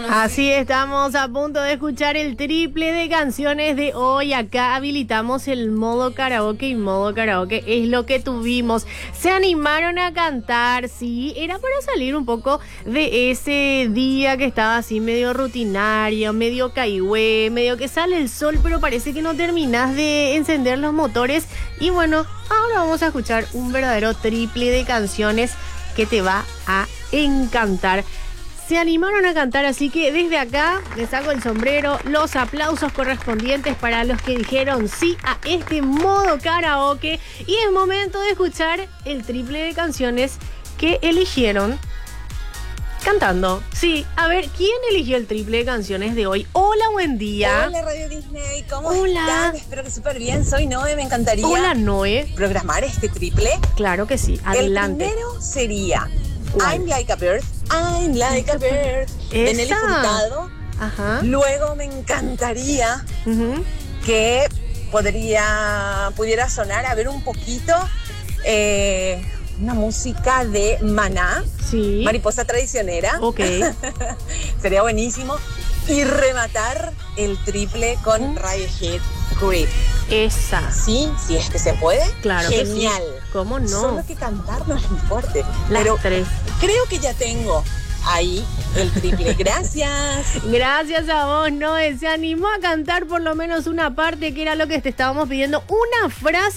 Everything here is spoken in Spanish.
Así estamos a punto de escuchar el triple de canciones de hoy. Acá habilitamos el modo karaoke y modo karaoke es lo que tuvimos. Se animaron a cantar, sí, era para salir un poco de ese día que estaba así medio rutinario, medio caigüe, medio que sale el sol pero parece que no terminás de encender los motores. Y bueno, ahora vamos a escuchar un verdadero triple de canciones que te va a encantar. Se animaron a cantar, así que desde acá les saco el sombrero, los aplausos correspondientes para los que dijeron sí a este modo karaoke. Y es momento de escuchar el triple de canciones que eligieron cantando. Sí, a ver, ¿quién eligió el triple de canciones de hoy? Hola, buen día. Hola, Radio Disney, ¿cómo están? Espero que súper bien. Soy Noé, me encantaría programar este triple. Claro que sí, adelante. El primero sería I'm Like a Bird, I'm Like a Bird, de Nelly Furtado. Ajá. Luego me encantaría que pudiera sonar, a ver un poquito, una música de Maná, sí. Mariposa Traicionera. Ok. Sería buenísimo. Y rematar el triple con Radiohead, Creep. Esa. Sí, si es que se puede. Claro. Genial. Que sí. ¿Cómo no? Solo que cantar no es muy fuerte. Las pero tres. Creo que ya tengo ahí el triple. Gracias. Gracias a vos, Noé. Se animó a cantar por lo menos una parte que era lo que te estábamos pidiendo. Una frase